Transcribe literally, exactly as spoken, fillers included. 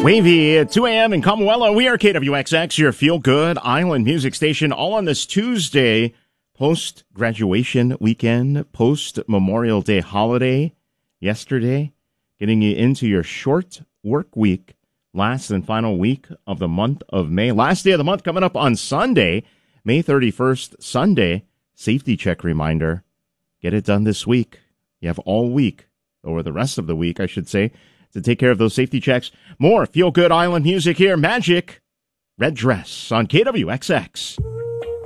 Wavy at two a.m. in Commonwealth. We are K W X X, your feel-good island music station, all on this Tuesday, post-graduation weekend, post-Memorial Day holiday yesterday, getting you into your short work week, last and final week of the month of May. Last day of the month coming up on Sunday, May thirty-first, Sunday. Safety check reminder. Get it done this week. You have all week, or the rest of the week, I should say, to take care of those safety checks. More feel-good island music here. Magic, Red Dress on K W X X.